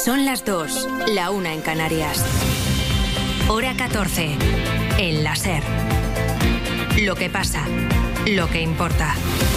Son las 2, la 1 en Canarias. Hora 14, en la SER. Lo que pasa, lo que importa.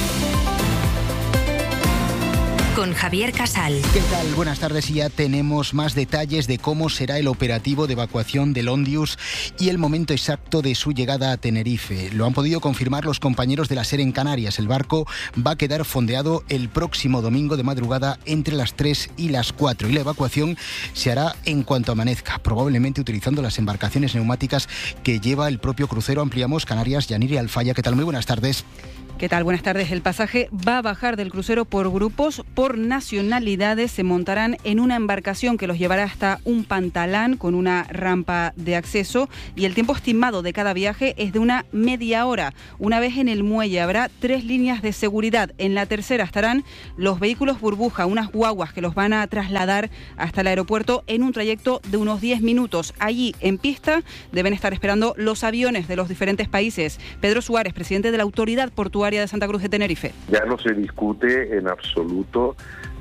Con Javier Casal. ¿Qué tal? Buenas tardes, y ya tenemos más detalles de cómo será el operativo de evacuación del Ondius y el momento exacto de su llegada a Tenerife. Lo han podido confirmar los compañeros de la SER en Canarias. El barco va a quedar fondeado el próximo domingo de madrugada entre las 3 y las 4 y la evacuación se hará en cuanto amanezca, probablemente utilizando las embarcaciones neumáticas que lleva el propio crucero Ampliamos Canarias. Yaniri Alfaya, ¿qué tal? Muy buenas tardes. ¿Qué tal? Buenas tardes. El pasaje va a bajar del crucero por grupos, por nacionalidades. Se montarán en una embarcación que los llevará hasta un pantalán con una rampa de acceso, y el tiempo estimado de cada viaje es de una media hora. Una vez en el muelle habrá 3 líneas de seguridad. En la tercera estarán los vehículos burbuja, unas guaguas que los van a trasladar hasta el aeropuerto en un trayecto de unos 10 minutos. Allí, en pista, deben estar esperando los aviones de los diferentes países. Pedro Suárez, presidente de la Autoridad Portuaria de Santa Cruz de Tenerife. Ya no se discute en absoluto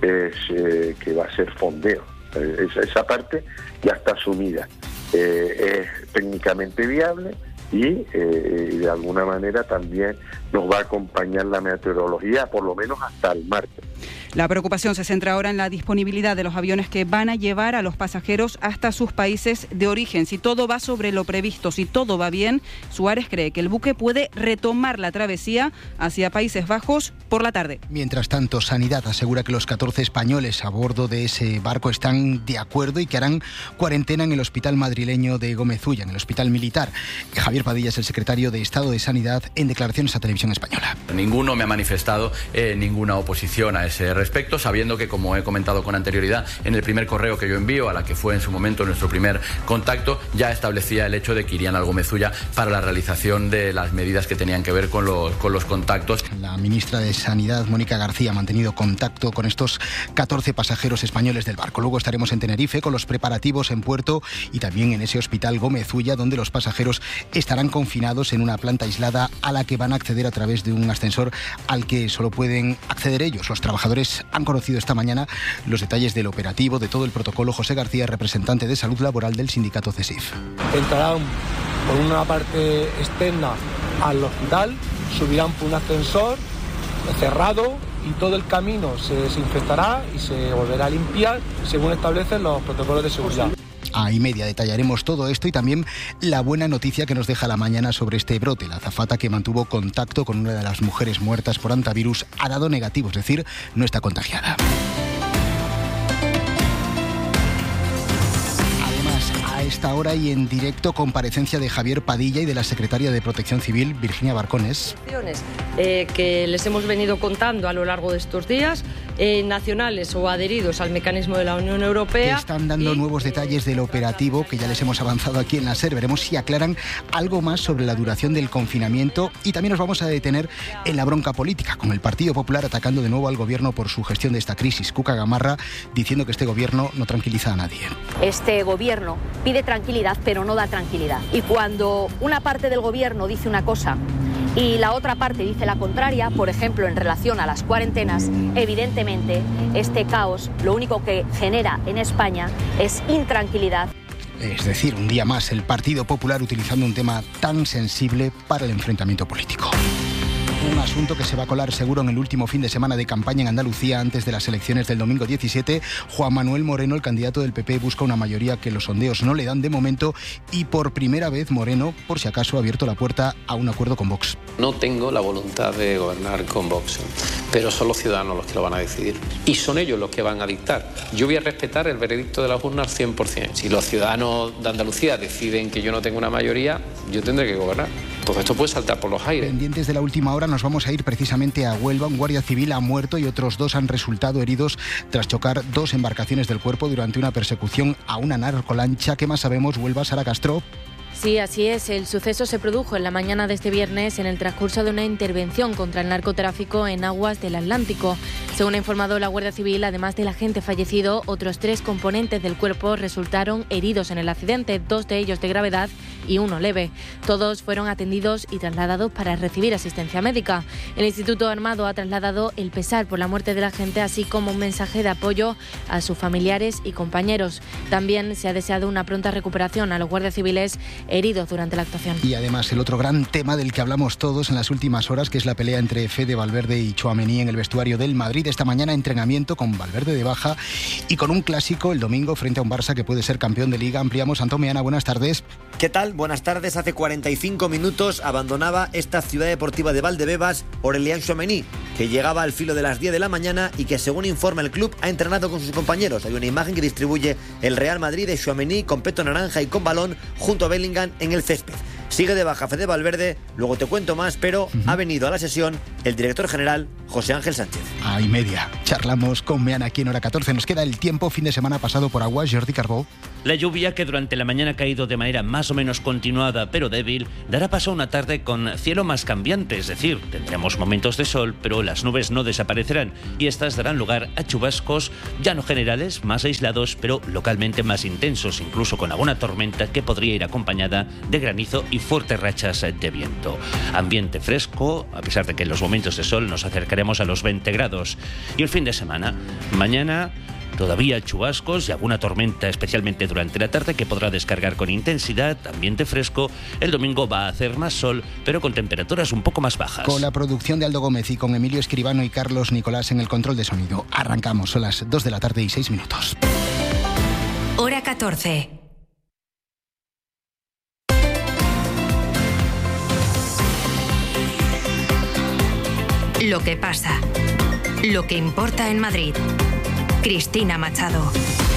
que va a ser fondeo. Esa parte ya está asumida. Es técnicamente viable y de alguna manera también nos va a acompañar la meteorología, por lo menos hasta el martes. La preocupación se centra ahora en la disponibilidad de los aviones que van a llevar a los pasajeros hasta sus países de origen. Si todo va sobre lo previsto, si todo va bien, Suárez cree que el buque puede retomar la travesía hacia Países Bajos por la tarde. Mientras tanto, Sanidad asegura que los 14 españoles a bordo de ese barco están de acuerdo y que harán cuarentena en el hospital madrileño de Gómez Ulla, en el hospital militar. Javier Padilla es el secretario de Estado de Sanidad en declaraciones a Televisión Española. Ninguno me ha manifestado ninguna oposición a ese respecto, sabiendo que, como he comentado con anterioridad, en el primer correo que yo envío, a la que fue en su momento nuestro primer contacto, ya establecía el hecho de que irían al Gómez Ulla para la realización de las medidas que tenían que ver con los contactos. La ministra de Sanidad, Mónica García, ha mantenido contacto con estos 14 pasajeros españoles del barco. Luego estaremos en Tenerife con los preparativos en puerto y también en ese hospital Gómez Ulla, donde los pasajeros estarán confinados en una planta aislada a la que van a acceder a través de un ascensor al que solo pueden acceder ellos. Los trabajadores han conocido esta mañana los detalles del operativo, de todo el protocolo. José García, representante de Salud Laboral del sindicato CESIF. Entrarán por una parte externa al hospital, subirán por un ascensor cerrado y todo el camino se desinfectará y se volverá a limpiar según establecen los protocolos de seguridad. A y media detallaremos todo esto y también la buena noticia que nos deja la mañana sobre este brote. La azafata que mantuvo contacto con una de las mujeres muertas por hantavirus ha dado negativo, es decir, no está contagiada. A esta hora y en directo, comparecencia de Javier Padilla y de la secretaria de Protección Civil, Virginia Barcones. Que les hemos venido contando a lo largo de estos días, nacionales o adheridos al mecanismo de la Unión Europea. Que están dando nuevos detalles del operativo que ya les hemos avanzado aquí en la SER. Veremos si aclaran algo más sobre la duración del confinamiento y también nos vamos a detener en la bronca política, con el Partido Popular atacando de nuevo al gobierno por su gestión de esta crisis. Cuca Gamarra diciendo que este gobierno no tranquiliza a nadie. Este gobierno pide tranquilidad, pero no da tranquilidad. Y cuando una parte del gobierno dice una cosa y la otra parte dice la contraria, por ejemplo, en relación a las cuarentenas, evidentemente este caos lo único que genera en España es intranquilidad. Es decir, un día más el Partido Popular utilizando un tema tan sensible para el enfrentamiento político. Un asunto que se va a colar seguro en el último fin de semana de campaña en Andalucía antes de las elecciones del domingo 17. Juan Manuel Moreno, el candidato del PP, busca una mayoría que los sondeos no le dan de momento y por primera vez Moreno, por si acaso, ha abierto la puerta a un acuerdo con Vox. No tengo la voluntad de gobernar con Vox, pero son los ciudadanos los que lo van a decidir y son ellos los que van a dictar. Yo voy a respetar el veredicto de las urnas 100%. Si los ciudadanos de Andalucía deciden que yo no tengo una mayoría, yo tendré que gobernar. Todo esto puede saltar por los aires. Pendientes de la última hora, nos vamos a ir precisamente a Huelva. Un guardia civil ha muerto y otros 2 han resultado heridos tras chocar 2 embarcaciones del cuerpo durante una persecución a una narcolancha. ¿Qué más sabemos? Huelva, Sara Castro. Sí, así es. El suceso se produjo en la mañana de este viernes en el transcurso de una intervención contra el narcotráfico en aguas del Atlántico. Según ha informado la Guardia Civil, además del agente fallecido, otros 3 componentes del cuerpo resultaron heridos en el accidente, 2 de ellos de gravedad y 1 leve. Todos fueron atendidos y trasladados para recibir asistencia médica. El Instituto Armado ha trasladado el pesar por la muerte del agente, así como un mensaje de apoyo a sus familiares y compañeros. También se ha deseado una pronta recuperación a los guardias civiles heridos durante la actuación. Y además el otro gran tema del que hablamos todos en las últimas horas, que es la pelea entre Fede Valverde y Tchouaméni en el vestuario del Madrid. Esta mañana entrenamiento con Valverde de baja y con un clásico el domingo frente a un Barça que puede ser campeón de Liga. Ampliamos. Antón Meana, buenas tardes. ¿Qué tal? Buenas tardes. Hace 45 minutos abandonaba esta ciudad deportiva de Valdebebas Aurélien Tchouaméni, que llegaba al filo de las 10 de la mañana y que, según informa el club, ha entrenado con sus compañeros. Hay una imagen que distribuye el Real Madrid de Tchouaméni con peto naranja y con balón junto a Bellingham en el césped. Sigue de baja Fede Valverde, luego te cuento más, pero ha venido a la sesión el director general José Ángel Sánchez. A y media. Charlamos con Meana aquí en Hora 14. Nos queda el tiempo, fin de semana pasado por agua. Jordi Carbó. La lluvia, que durante la mañana ha caído de manera más o menos continuada pero débil, dará paso a una tarde con cielo más cambiante, es decir, tendremos momentos de sol, pero las nubes no desaparecerán y estas darán lugar a chubascos ya no generales, más aislados, pero localmente más intensos, incluso con alguna tormenta que podría ir acompañada de granizo y fuertes rachas de viento. Ambiente fresco, a pesar de que en los momentos de sol nos acercaremos a los 20 grados. Y el fin de semana, mañana todavía chubascos y alguna tormenta, especialmente durante la tarde, que podrá descargar con intensidad, ambiente fresco. El domingo va a hacer más sol, pero con temperaturas un poco más bajas. Con la producción de Aldo Gómez y con Emilio Escribano y Carlos Nicolás en el control de sonido. Arrancamos, son las 2 de la tarde y 6 minutos. Hora 14. Lo que pasa. Lo que importa en Madrid. Cristina Machado.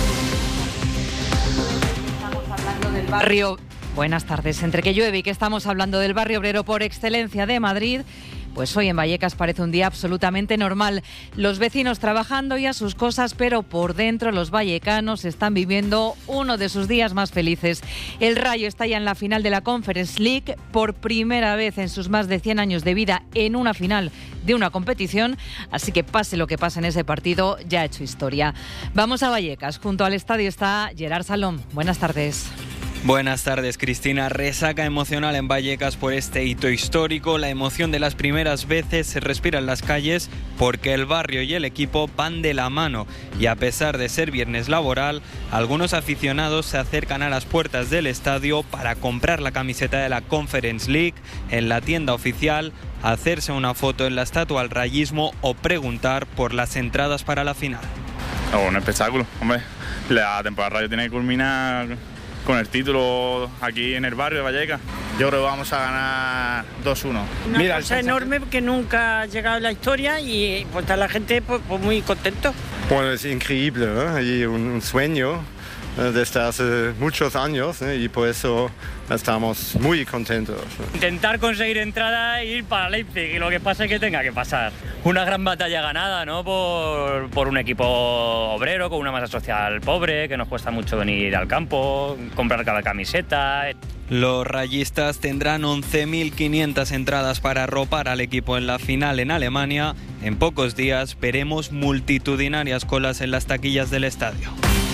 Estamos hablando del barrio. Buenas tardes. Entre que llueve y que estamos hablando del barrio obrero por excelencia de Madrid, pues hoy en Vallecas parece un día absolutamente normal. Los vecinos trabajando y a sus cosas, pero por dentro los vallecanos están viviendo uno de sus días más felices. El Rayo está ya en la final de la Conference League, por primera vez en sus más de 100 años de vida en una final de una competición, así que pase lo que pase en ese partido, ya ha hecho historia. Vamos a Vallecas, junto al estadio está Gerard Salom. Buenas tardes. Buenas tardes, Cristina. Resaca emocional en Vallecas por este hito histórico. La emoción de las primeras veces se respira en las calles porque el barrio y el equipo van de la mano. Y a pesar de ser viernes laboral, algunos aficionados se acercan a las puertas del estadio para comprar la camiseta de la Conference League en la tienda oficial, hacerse una foto en la estatua al rayismo o preguntar por las entradas para la final. Un espectáculo, hombre. La temporada Rayo tiene que culminar con el título aquí en el barrio de Vallecas. Yo creo que vamos a ganar 2-1. Una cosa enorme que nunca ha llegado en la historia y pues está la gente pues muy contento. Pues es increíble, ¿eh? Y un sueño desde hace muchos años, ¿eh? Y por eso estamos muy contentos. Intentar conseguir entrada e ir para Leipzig y lo que pasa es que tenga que pasar. Una gran batalla ganada, ¿no? Por un equipo obrero con una masa social pobre, que nos cuesta mucho venir al campo, comprar cada camiseta. Los rayistas tendrán 11.500 entradas para arropar al equipo en la final en Alemania. En pocos días veremos multitudinarias colas en las taquillas del estadio.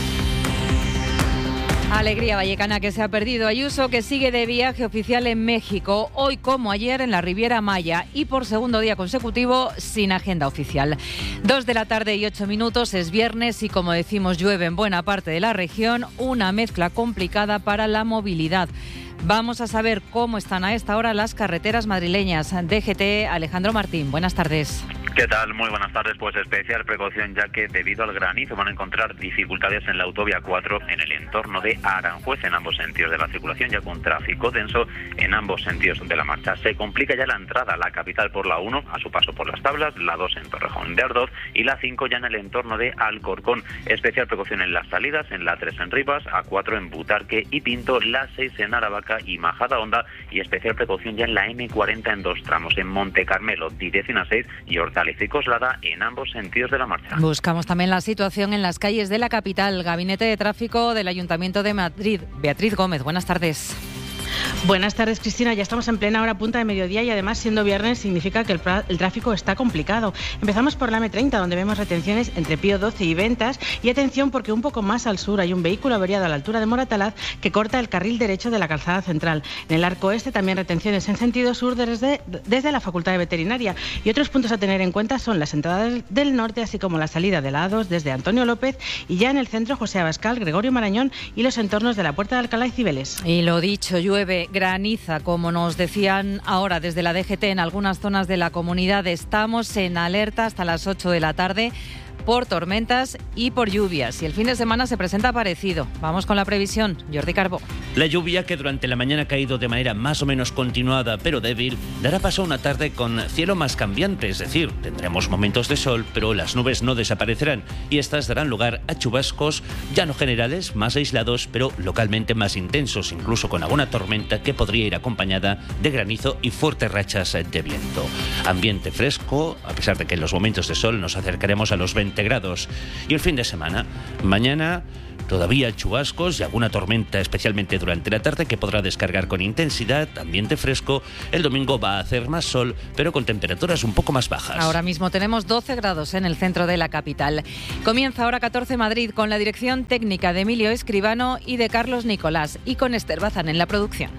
Alegría vallecana que se ha perdido. Ayuso, que sigue de viaje oficial en México, hoy como ayer en la Riviera Maya y por segundo día consecutivo sin agenda oficial. 2 de la tarde y 8 minutos, es viernes y como decimos llueve en buena parte de la región, una mezcla complicada para la movilidad. Vamos a saber cómo están a esta hora las carreteras madrileñas. DGT, Alejandro Martín, buenas tardes. ¿Qué tal? Muy buenas tardes. Pues especial precaución, ya que debido al granizo van a encontrar dificultades en la autovía 4 en el entorno de Aranjuez en ambos sentidos de la circulación, ya con tráfico denso en ambos sentidos de la marcha. Se complica ya la entrada a la capital por la 1 a su paso por las Tablas, la 2 en Torrejón de Ardoz y la 5 ya en el entorno de Alcorcón. Especial precaución en las salidas, en la 3 en Rivas, A4 en Butarque y Pinto, la 6 en Aravaca y Majadahonda y especial precaución ya en la M40 en 2 tramos, en Monte Carmelo, Dirección A6 y Hortaleza y Coslada en ambos sentidos de la marcha. Buscamos también la situación en las calles de la capital. Gabinete de Tráfico del Ayuntamiento de Madrid. Beatriz Gómez, buenas tardes. Buenas tardes, Cristina. Ya estamos en plena hora punta de mediodía y además, siendo viernes, significa que el tráfico está complicado. Empezamos por la M30, donde vemos retenciones entre Pío XII y Ventas. Y atención, porque un poco más al sur hay un vehículo averiado a la altura de Moratalaz que corta el carril derecho de la calzada central. En el arco este también retenciones en sentido sur desde la Facultad de Veterinaria. Y otros puntos a tener en cuenta son las entradas del norte, así como la salida de la A2 desde Antonio López, y ya en el centro José Abascal, Gregorio Marañón y los entornos de la Puerta de Alcalá y Cibeles. Y lo dicho, llueve, graniza, como nos decían ahora desde la DGT en algunas zonas de la comunidad. Estamos en alerta hasta las 8 de la tarde por tormentas y por lluvias. Y el fin de semana se presenta parecido. Vamos con la previsión. Jordi Carbó. La lluvia, que durante la mañana ha caído de manera más o menos continuada pero débil, dará paso a una tarde con cielo más cambiante, es decir, tendremos momentos de sol, pero las nubes no desaparecerán y estas darán lugar a chubascos ya no generales, más aislados, pero localmente más intensos, incluso con alguna tormenta que podría ir acompañada de granizo y fuertes rachas de viento. Ambiente fresco, a pesar de que en los momentos de sol nos acercaremos a los 20 grados. Y el fin de semana, mañana todavía chubascos y alguna tormenta, especialmente durante la tarde, que podrá descargar con intensidad, ambiente fresco. El domingo va a hacer más sol, pero con temperaturas un poco más bajas. Ahora mismo tenemos 12 grados en el centro de la capital. Comienza Hora 14 Madrid con la dirección técnica de Emilio Escribano y de Carlos Nicolás, y con Esther Bazán en la producción.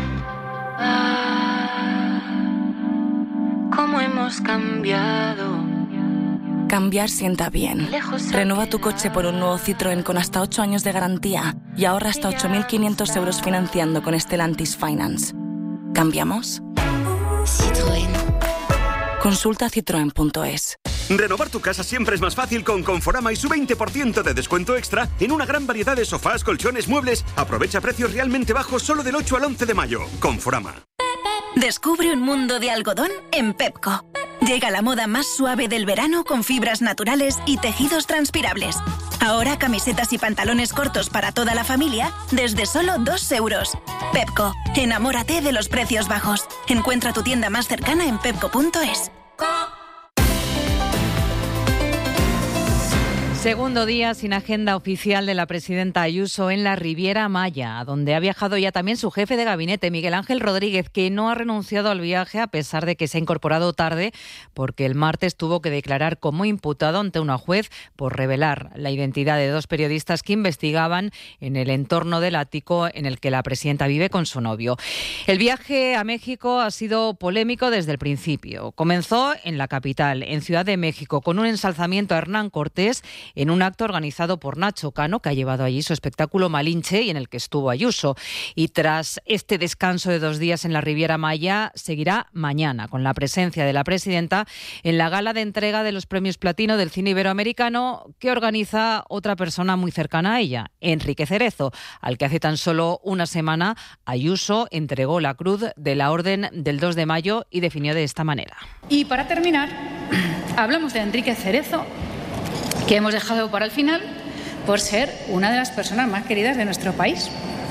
¿Cómo hemos cambiado? Cambiar sienta bien. Renueva tu coche por un nuevo Citroën con hasta 8 años de garantía y ahorra hasta 8.500 euros financiando con Stellantis Finance. ¿Cambiamos? Citroën. Consulta citroen.es. Renovar tu casa siempre es más fácil con Conforama y su 20% de descuento extra en una gran variedad de sofás, colchones, muebles. Aprovecha precios realmente bajos solo del 8 al 11 de mayo. Conforama. Descubre un mundo de algodón en Pepco. Llega la moda más suave del verano con fibras naturales y tejidos transpirables. Ahora camisetas y pantalones cortos para toda la familia desde solo 2 euros. Pepco, enamórate de los precios bajos. Encuentra tu tienda más cercana en pepco.es. Segundo día sin agenda oficial de la presidenta Ayuso en la Riviera Maya, donde ha viajado ya también su jefe de gabinete, Miguel Ángel Rodríguez, que no ha renunciado al viaje a pesar de que se ha incorporado tarde, porque el martes tuvo que declarar como imputado ante una juez por revelar la identidad de 2 periodistas que investigaban en el entorno del ático en el que la presidenta vive con su novio. El viaje a México ha sido polémico desde el principio. Comenzó en la capital, en Ciudad de México, con un ensalzamiento a Hernán Cortés en un acto organizado por Nacho Cano, que ha llevado allí su espectáculo Malinche y en el que estuvo Ayuso. Y tras este descanso de 2 días en la Riviera Maya, seguirá mañana con la presencia de la presidenta en la gala de entrega de los premios Platino del cine iberoamericano, que organiza otra persona muy cercana a ella, Enrique Cerezo, al que hace tan solo una semana Ayuso entregó la cruz de la Orden del 2 de mayo y definió de esta manera. Y para terminar, hablamos de Enrique Cerezo, que hemos dejado para el final por ser una de las personas más queridas de nuestro país.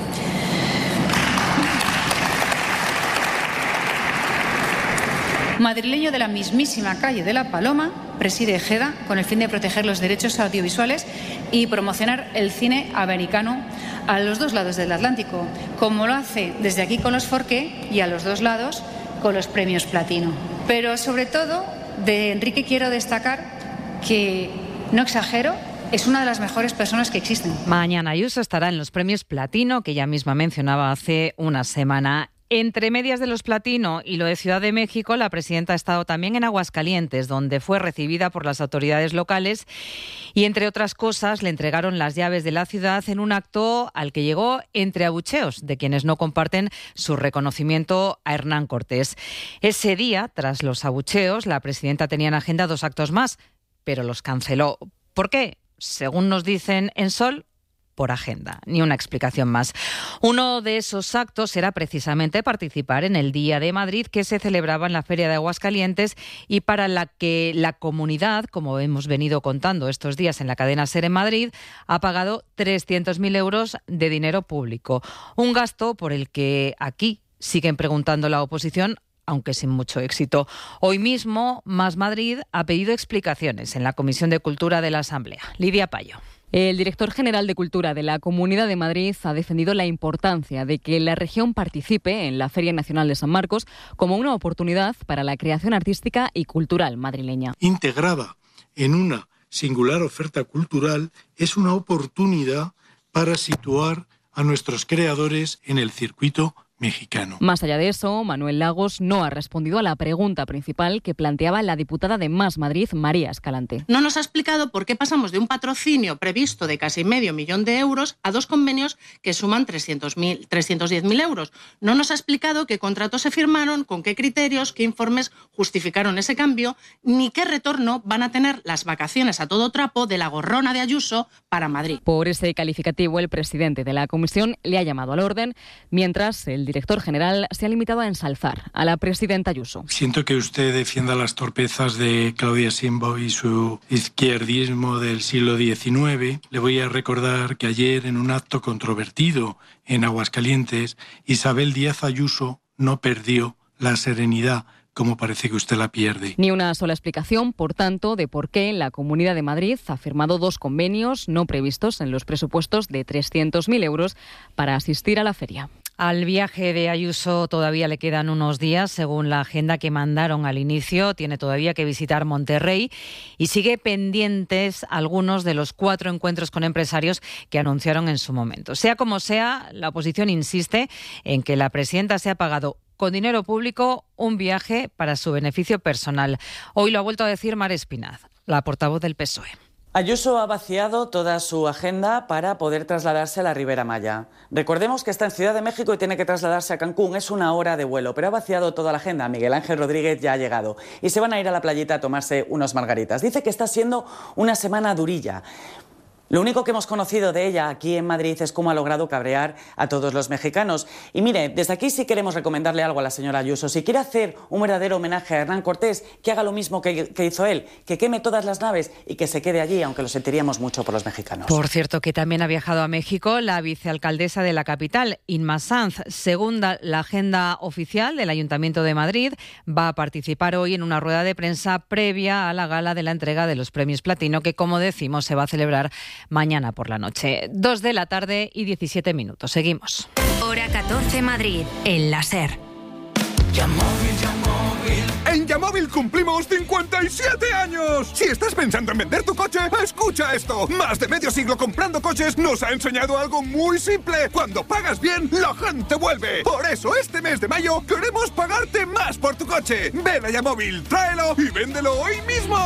Madrileño de la mismísima calle de La Paloma, preside Ejeda con el fin de proteger los derechos audiovisuales y promocionar el cine americano a los 2 lados del Atlántico, como lo hace desde aquí con los Forqué y a los 2 lados con los premios Platino. Pero sobre todo, de Enrique quiero destacar que, no exagero, es una de las mejores personas que existen. Mañana Ayuso estará en los premios Platino, que ella misma mencionaba hace una semana. Entre medias de los Platino y lo de Ciudad de México, la presidenta ha estado también en Aguascalientes, donde fue recibida por las autoridades locales y, entre otras cosas, le entregaron las llaves de la ciudad en un acto al que llegó entre abucheos de quienes no comparten su reconocimiento a Hernán Cortés. Ese día, tras los abucheos, la presidenta tenía en agenda 2 actos más, pero los canceló. ¿Por qué? Según nos dicen en Sol, por agenda, ni una explicación más. Uno de esos actos era precisamente participar en el Día de Madrid, que se celebraba en la Feria de Aguascalientes y para la que la comunidad, como hemos venido contando estos días en la cadena SER en Madrid, ha pagado 300.000 euros de dinero público. Un gasto por el que aquí siguen preguntando la oposición, aunque sin mucho éxito. Hoy mismo, Más Madrid ha pedido explicaciones en la Comisión de Cultura de la Asamblea. Lidia Payo. El director general de Cultura de la Comunidad de Madrid ha defendido la importancia de que la región participe en la Feria Nacional de San Marcos como una oportunidad para la creación artística y cultural madrileña. Integrada en una singular oferta cultural, es una oportunidad para situar a nuestros creadores en el circuito mexicano. Más allá de eso, Manuel Lagos no ha respondido a la pregunta principal que planteaba la diputada de Más Madrid, María Escalante. No nos ha explicado por qué pasamos de un patrocinio previsto de casi medio millón de euros a 2 convenios que suman 310.000 euros. No nos ha explicado qué contratos se firmaron, con qué criterios, qué informes justificaron ese cambio, ni qué retorno van a tener las vacaciones a todo trapo de la gorrona de Ayuso para Madrid. Por ese calificativo, el presidente de la comisión le ha llamado al orden, mientras el director general se ha limitado a ensalzar a la presidenta Ayuso. Siento que usted defienda las torpezas de Claudia Sheinbaum y su izquierdismo del siglo XIX. Le voy a recordar que ayer, en un acto controvertido en Aguascalientes, Isabel Díaz Ayuso no perdió la serenidad como parece que usted la pierde. Ni una sola explicación, por tanto, de por qué la Comunidad de Madrid ha firmado 2 convenios no previstos en los presupuestos de 300.000 euros para asistir a la feria. Al viaje de Ayuso todavía le quedan unos días, según la agenda que mandaron al inicio. Tiene todavía que visitar Monterrey y sigue pendientes algunos de los 4 encuentros con empresarios que anunciaron en su momento. Sea como sea, la oposición insiste en que la presidenta se ha pagado con dinero público un viaje para su beneficio personal. Hoy lo ha vuelto a decir Mar Espinaz, la portavoz del PSOE. Ayuso ha vaciado toda su agenda para poder trasladarse a la Ribera Maya. Recordemos que está en Ciudad de México y tiene que trasladarse a Cancún. Es 1 hora de vuelo, pero ha vaciado toda la agenda. Miguel Ángel Rodríguez ya ha llegado y se van a ir a la playita a tomarse unos margaritas. Dice que está siendo una semana durilla. Lo único que hemos conocido de ella aquí en Madrid es cómo ha logrado cabrear a todos los mexicanos. Y mire, desde aquí sí queremos recomendarle algo a la señora Ayuso. Si quiere hacer un verdadero homenaje a Hernán Cortés, que haga lo mismo que hizo él, que queme todas las naves y que se quede allí, aunque lo sentiríamos mucho por los mexicanos. Por cierto, que también ha viajado a México la vicealcaldesa de la capital, Inma Sanz. Según la agenda oficial del Ayuntamiento de Madrid, va a participar hoy en una rueda de prensa previa a la gala de la entrega de los premios Platino, que, como decimos, se va a celebrar mañana por la noche. 2 de la tarde y 17 minutos. Seguimos. Hora 14 Madrid, en la SER. En Yamóvil cumplimos 57 años. Si estás pensando en vender tu coche, escucha esto. Más de medio siglo comprando coches nos ha enseñado algo muy simple. Cuando pagas bien, la gente vuelve. Por eso este mes de mayo queremos pagarte más por tu coche. Ven a Yamóvil, tráelo y véndelo hoy mismo.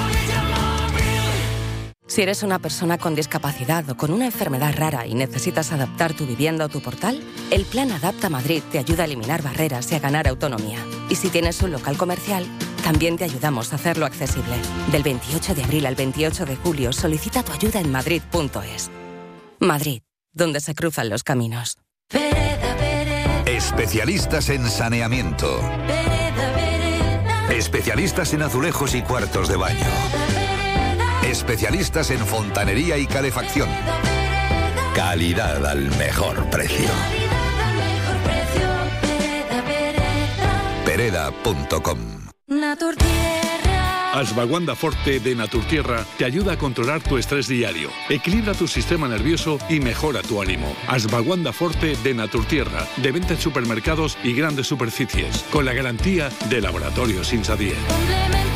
Si eres una persona con discapacidad o con una enfermedad rara y necesitas adaptar tu vivienda o tu portal, el Plan Adapta Madrid te ayuda a eliminar barreras y a ganar autonomía. Y si tienes un local comercial, también te ayudamos a hacerlo accesible. Del 28 de abril al 28 de julio, solicita tu ayuda en madrid.es. Madrid, donde se cruzan los caminos. Especialistas en saneamiento. Especialistas en azulejos y cuartos de baño. Especialistas en fontanería y calefacción. Calidad al mejor precio. Pereda.com. Ashwagandha Forte de Naturtierra te ayuda a controlar tu estrés diario, equilibra tu sistema nervioso y mejora tu ánimo. Ashwagandha Forte de Naturtierra, de venta en supermercados y grandes superficies, con la garantía de Laboratorios Insadier.